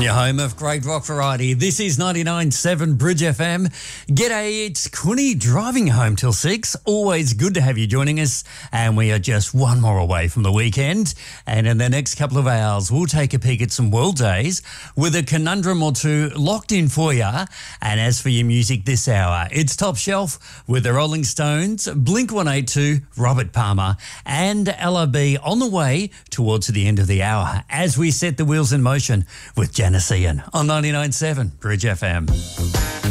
Your home of great rock variety. This is 99.7 Bridge FM. G'day, it's Kuni driving home till 6. Always good to have you joining us. And we are just one more away from the weekend. And in the next couple of hours, we'll take a peek at some world days with a conundrum or two locked in for you. And as for your music this hour, it's Top Shelf with the Rolling Stones, Blink-182, Robert Palmer, and LRB on the way towards the end of the hour as we set the wheels in motion with Janice Ian on 99.7 Bridge FM.